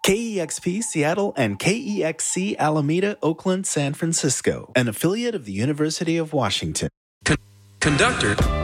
KEXP Seattle and KEXC Alameda, Oakland, San Francisco, an affiliate of the University of Washington. Conductor